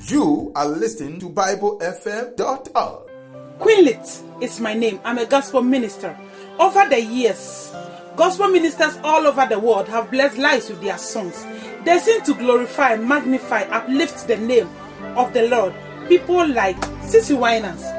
You are listening to BibleFM.org. Queenlit is my name. I'm a gospel minister. Over the years, gospel ministers all over the world have blessed lives with their songs. They sing to glorify, magnify, uplift the name of the Lord. People like Sissy Winans,